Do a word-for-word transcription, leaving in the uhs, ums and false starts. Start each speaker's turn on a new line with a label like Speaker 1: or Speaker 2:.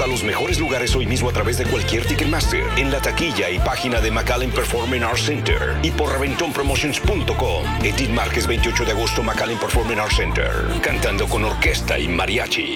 Speaker 1: a los mejores lugares hoy mismo a través de cualquier Ticketmaster, en la taquilla y página de McAllen Performing Arts Center y por reventón promotions punto com. Edith Márquez, veintiocho de agosto, McAllen Performing Arts Center. Cantando con orquesta y mariachi.